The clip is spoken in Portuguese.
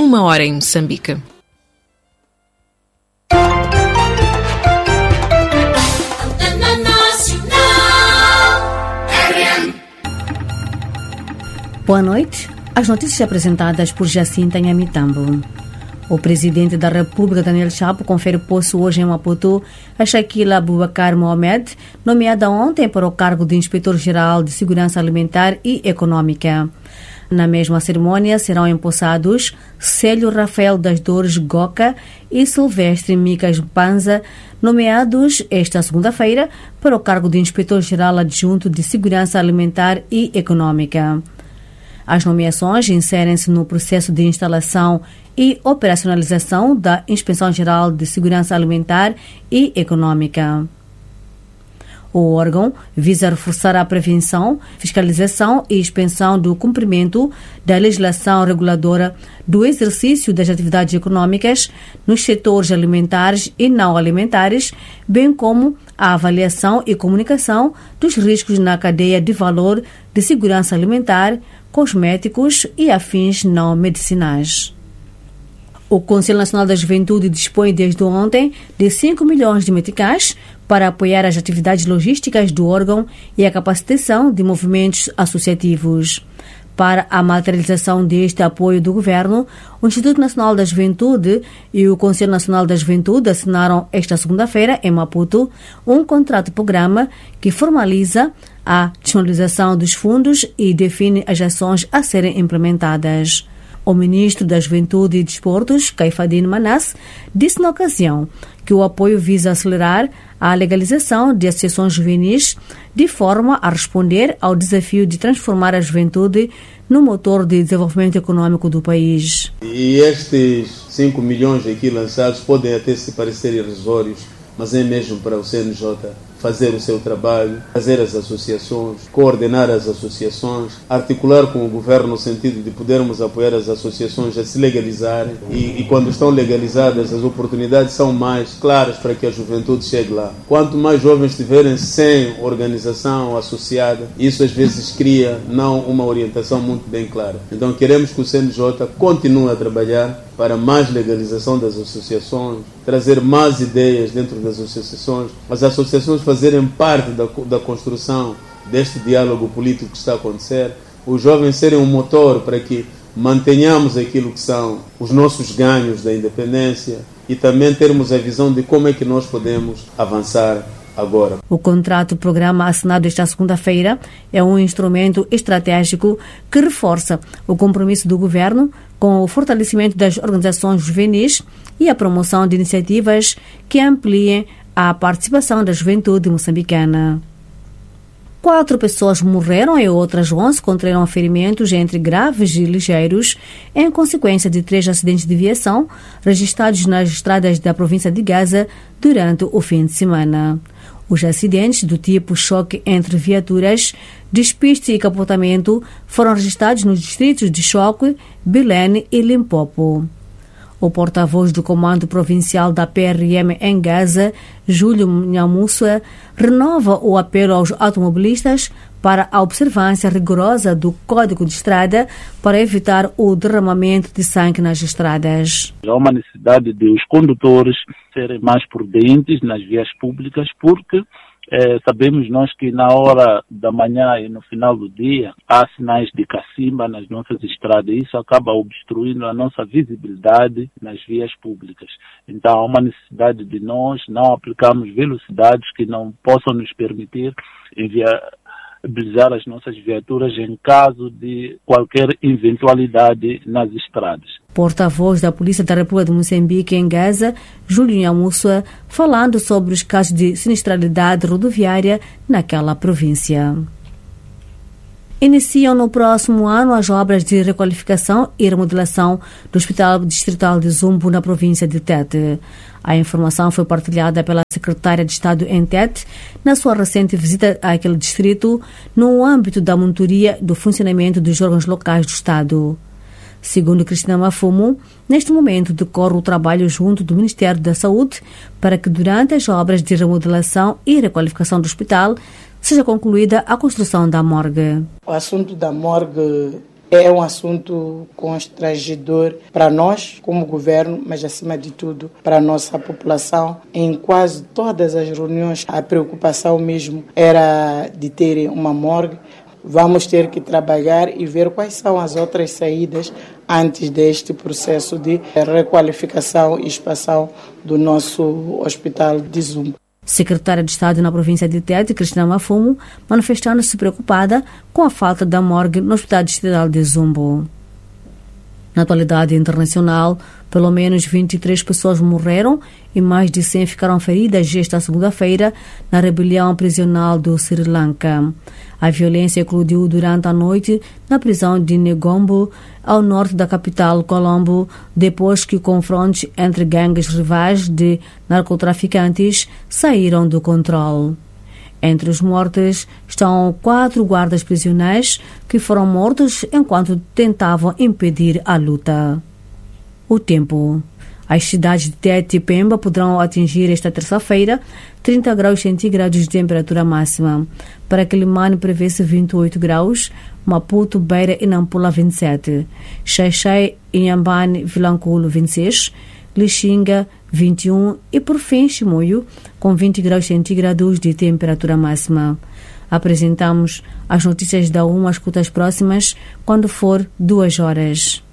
1h em Moçambique. Boa noite. As notícias apresentadas por Jacinta Nhamitambo. O presidente da República, Daniel Chapo, confere posse hoje em Maputo a Shaquila Abubakar Mohamed, nomeada ontem para o cargo de Inspetor-Geral de Segurança Alimentar e Econômica. Na mesma cerimônia serão empossados Célio Rafael das Dores Goca e Silvestre Micas Panza, nomeados esta segunda-feira para o cargo de Inspetor-Geral Adjunto de Segurança Alimentar e Econômica. As nomeações inserem-se no processo de instalação e operacionalização da Inspeção-Geral de Segurança Alimentar e Econômica. O órgão visa reforçar a prevenção, fiscalização e inspeção do cumprimento da legislação reguladora do exercício das atividades econômicas nos setores alimentares e não alimentares, bem como a avaliação e comunicação dos riscos na cadeia de valor de segurança alimentar, cosméticos e afins não medicinais. O Conselho Nacional da Juventude dispõe desde ontem de 5 milhões de meticais para apoiar as atividades logísticas do órgão e a capacitação de movimentos associativos. Para a materialização deste apoio do Governo, o Instituto Nacional da Juventude e o Conselho Nacional da Juventude assinaram esta segunda-feira, em Maputo, um contrato-programa que formaliza a disponibilização dos fundos e define as ações a serem implementadas. O ministro da Juventude e Desportos, Caifadine Manasse, disse na ocasião que o apoio visa acelerar a legalização de associações juvenis de forma a responder ao desafio de transformar a juventude no motor de desenvolvimento econômico do país. E estes 5 milhões aqui lançados podem até se parecer irrisórios, mas é mesmo para o CNJ fazer o seu trabalho, fazer as associações, coordenar as associações, articular com o governo no sentido de podermos apoiar as associações a se legalizarem e quando estão legalizadas as oportunidades são mais claras para que a juventude chegue lá. Quanto mais jovens estiverem sem organização associada, isso às vezes cria não uma orientação muito bem clara. Então queremos que o CNJ continue a trabalhar para mais legalização das associações, trazer mais ideias dentro das associações, as associações fazerem parte da construção deste diálogo político que está a acontecer, os jovens serem um motor para que mantenhamos aquilo que são os nossos ganhos da independência e também termos a visão de como é que nós podemos avançar agora. O contrato-programa assinado esta segunda-feira é um instrumento estratégico que reforça o compromisso do governo com o fortalecimento das organizações juvenis e a promoção de iniciativas que ampliem a participação da juventude moçambicana. 4 pessoas morreram e outras 11 contraíram ferimentos entre graves e ligeiros em consequência de 3 acidentes de viação registrados nas estradas da província de Gaza durante o fim de semana. Os acidentes do tipo choque entre viaturas, despiste e capotamento foram registrados nos distritos de Choque, Belém e Limpopo. O porta-voz do Comando Provincial da PRM em Gaza, Júlio Nhamussua, renova o apelo aos automobilistas para a observância rigorosa do Código de Estrada para evitar o derramamento de sangue nas estradas. Há uma necessidade de os condutores serem mais prudentes nas vias públicas porque sabemos nós que na hora da manhã e no final do dia há sinais de cacimba nas nossas estradas e isso acaba obstruindo a nossa visibilidade nas vias públicas. Então há uma necessidade de nós não aplicarmos velocidades que não possam nos permitir inviabilizar as nossas viaturas em caso de qualquer eventualidade nas estradas. Porta-voz da Polícia da República de Moçambique em Gaza, Júlio Nhamussua, falando sobre os casos de sinistralidade rodoviária naquela província. Iniciam no próximo ano as obras de requalificação e remodelação do Hospital Distrital de Zumbo, na província de Tete. A informação foi partilhada pela secretária de Estado em Tete na sua recente visita àquele distrito no âmbito da monitoria do funcionamento dos órgãos locais do Estado. Segundo Cristina Mafumo, neste momento decorre o trabalho junto do Ministério da Saúde para que durante as obras de remodelação e requalificação do hospital seja concluída a construção da morgue. O assunto da morgue É um assunto constrangedor para nós, como governo, mas acima de tudo para a nossa população. Em quase todas as reuniões, a preocupação mesmo era de terem uma morgue. Vamos ter que trabalhar e ver quais são as outras saídas antes deste processo de requalificação e expansão do nosso hospital de Zumbo. Secretária de Estado na província de Tete, Cristina Mafumo, manifestando-se preocupada com a falta da morgue no Hospital Distrital de Zumbo. Na atualidade internacional, pelo menos 23 pessoas morreram e mais de 100 ficaram feridas esta segunda-feira na rebelião prisional do Sri Lanka. A violência eclodiu durante a noite na prisão de Negombo, ao norte da capital Colombo, depois que confrontos entre gangues rivais de narcotraficantes saíram do controle. Entre os mortos estão 4 guardas prisionais que foram mortos enquanto tentavam impedir a luta. O tempo. As cidades de Tete e Pemba poderão atingir esta terça-feira 30 graus centígrados de temperatura máxima. Para Quilimane prevê-se 28 graus, Maputo, Beira e Nampula 27, Xai-Xai, Inhambane, Vilanculo 26, Lixinga 21 e por fim Chimoio com 20 graus centígrados de temperatura máxima. Apresentamos as notícias da UMA, escutas próximas quando for 2 horas.